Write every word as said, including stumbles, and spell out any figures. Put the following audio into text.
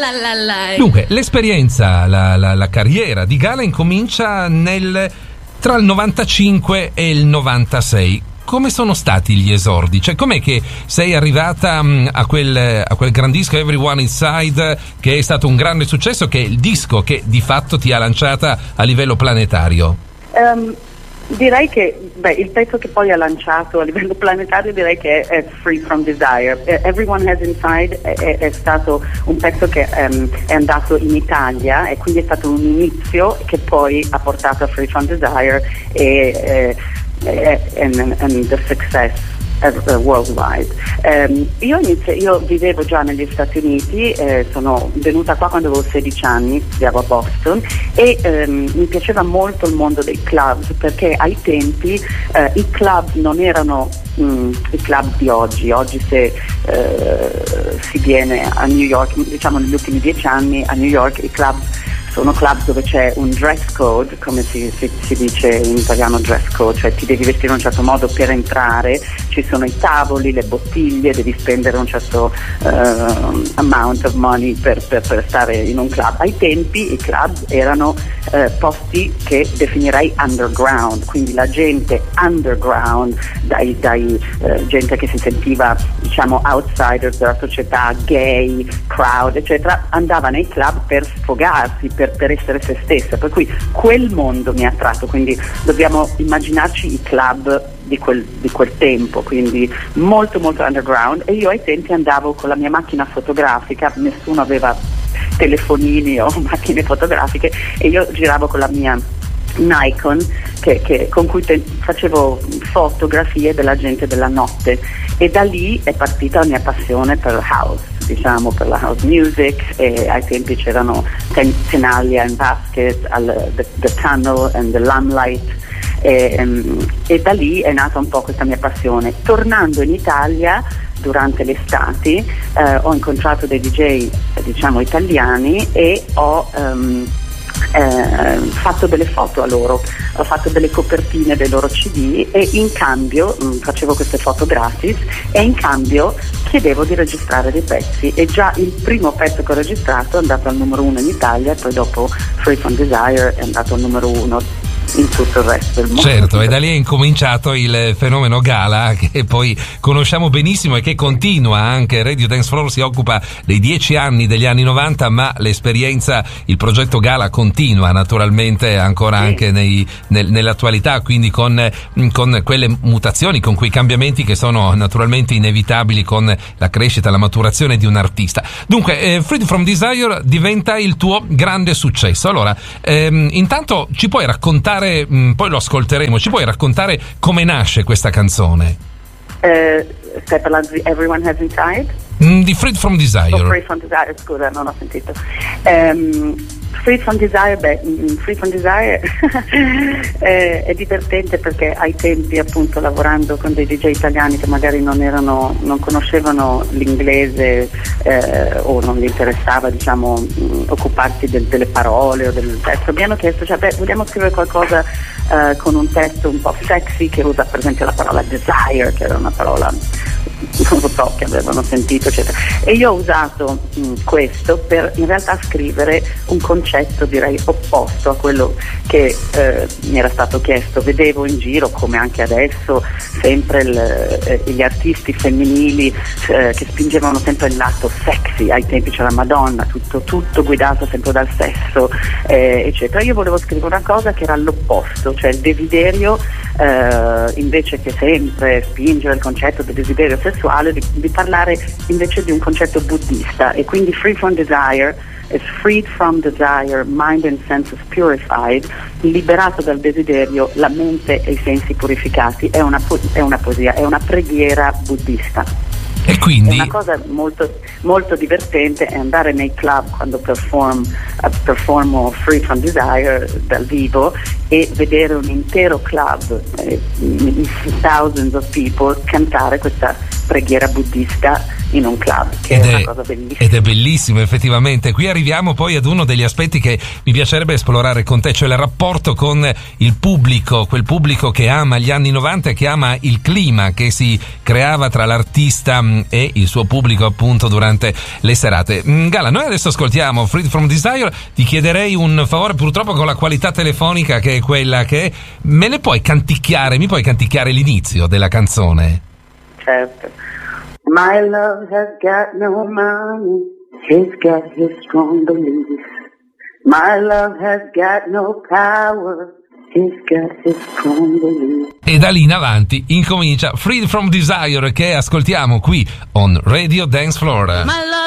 la la la. Dunque, l'esperienza, la, la, la carriera di Gala incomincia nel tra il novantacinque e il novantasei. Come sono stati gli esordi? Cioè, com'è che sei arrivata um, a quel a quel gran disco Everyone Inside, che è stato un grande successo, che è il disco che di fatto ti ha lanciata a livello planetario? Um, direi che beh, il pezzo che poi ha lanciato a livello planetario direi che è, è Free From Desire. Everyone Has Inside è, è, è stato un pezzo che um, è andato in Italia e quindi è stato un inizio che poi ha portato a Free From Desire e eh, and, and the success uh, worldwide. Um, io, inizio, io vivevo già negli Stati Uniti, eh, sono venuta qua quando avevo sedici anni, studiavo a Boston e um, mi piaceva molto il mondo dei club, perché ai tempi uh, i club non erano mm, i club di oggi. Oggi se uh, si viene a New York, diciamo negli ultimi dieci anni a New York i club sono club dove c'è un dress code, come si, si, si dice in italiano dress code, cioè ti devi vestire in un certo modo per entrare, ci sono i tavoli, le bottiglie, devi spendere un certo uh, amount of money per, per, per stare in un club. Ai tempi i club erano uh, posti che definirei underground, quindi la gente underground, dai, dai uh, gente che si sentiva diciamo outsiders della società, gay, crowd, eccetera, andava nei club per sfogarsi, per Per, per essere se stessa, per cui quel mondo mi ha attratto, quindi dobbiamo immaginarci i club di quel, di quel tempo, quindi molto molto underground. E io ai tempi andavo con la mia macchina fotografica, nessuno aveva telefonini o macchine fotografiche e io giravo con la mia Nikon che, che, con cui te, facevo fotografie della gente della notte e da lì è partita la mia passione per house, diciamo per la house music, e ai tempi c'erano ten, Tenalia and Basket, al, the, the Tunnel and the Limelight e, um, e da lì è nata un po' questa mia passione. Tornando in Italia durante l'estate eh, ho incontrato dei D J diciamo italiani e ho um, Eh, fatto delle foto a loro, ho fatto delle copertine dei loro C D e in cambio mh, facevo queste foto gratis e in cambio chiedevo di registrare dei pezzi e già il primo pezzo che ho registrato è andato al numero uno in Italia e poi dopo Free From Desire è andato al numero uno in tutto il resto del mondo. Certo, e da lì è incominciato il fenomeno Gala, che poi conosciamo benissimo e che continua. Anche Radio Dance Floor si occupa dei dieci anni degli anni novanta, ma l'esperienza, il progetto Gala continua naturalmente ancora sì. anche nei, nel, nell'attualità, quindi con, con quelle mutazioni, con quei cambiamenti che sono naturalmente inevitabili con la crescita, la maturazione di un artista. Dunque, eh, Freed From Desire diventa il tuo grande successo. Allora, ehm, intanto ci puoi raccontare, mh, poi lo ascolteremo, ci puoi raccontare come nasce questa canzone? Eh, stai parlando di Everyone Has Inside? Mm, di Freed From Desire. Oh, Free From Desire, scusa, non ho sentito. Um, Free From Desire, beh, Free From Desire è, è divertente perché ai tempi, appunto, lavorando con dei D J italiani che magari non erano, non conoscevano l'inglese eh, o non gli interessava, diciamo, mh, occuparsi del, delle parole o del testo, mi hanno chiesto, cioè, beh, vogliamo scrivere qualcosa eh, con un testo un po' sexy che usa per esempio la parola desire, che era una parola non lo so, che avevano sentito eccetera, e io ho usato mh, questo per in realtà scrivere un concetto direi opposto a quello che eh, mi era stato chiesto. Vedevo in giro, come anche adesso, sempre il, eh, gli artisti femminili eh, che spingevano sempre il lato sexy. Ai tempi c'era Madonna, tutto, tutto guidato sempre dal sesso eh, eccetera. Io volevo scrivere una cosa che era l'opposto, cioè il desiderio, eh, invece che sempre spingere il concetto del desiderio sessuale, di, di parlare invece di un concetto buddista, e quindi Free From Desire is freed from desire, mind and senses purified, liberato dal desiderio, la mente e i sensi purificati. È una, è una poesia, è una preghiera buddista. E quindi una cosa molto, molto divertente è andare nei club quando perform, uh, performo Free From Desire dal vivo e vedere un intero club, eh, thousands of people, cantare questa preghiera buddista in un club, che ed è una è, cosa bellissima. ed è bellissimo effettivamente. Qui arriviamo poi ad uno degli aspetti che mi piacerebbe esplorare con te, cioè il rapporto con il pubblico, quel pubblico che ama gli anni novanta e che ama il clima che si creava tra l'artista e il suo pubblico appunto durante le serate. Gala, noi adesso ascoltiamo Freed from Desire, ti chiederei un favore, purtroppo con la qualità telefonica che è quella che è, me ne puoi canticchiare, mi puoi canticchiare l'inizio della canzone? Certo. My love has got no money, he's got his strong beliefs. My love has got no power, he's got his strong beliefs. E da lì in avanti incomincia Freed from Desire, che ascoltiamo qui on Radio Dance Floor.